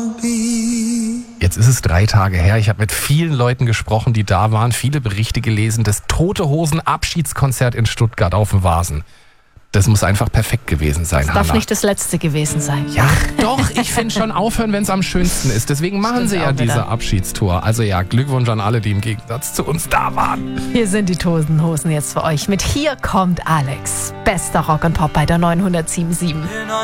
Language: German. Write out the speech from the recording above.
Jetzt ist es 3 Tage her. Ich habe mit vielen Leuten gesprochen, die da waren. Viele Berichte gelesen. Das Tote Hosen Abschiedskonzert in Stuttgart auf dem Vasen. Das muss einfach perfekt gewesen sein, Das darf nicht das letzte gewesen sein. Ja, doch. Ich finde schon aufhören, wenn es am schönsten ist. Deswegen machen sie ja diese Abschiedstour. Also ja, Glückwunsch an alle, die im Gegensatz zu uns da waren. Hier sind die Toten Hosen jetzt für euch mit Hier kommt Alex. Bester Rock und Pop bei der 907.7.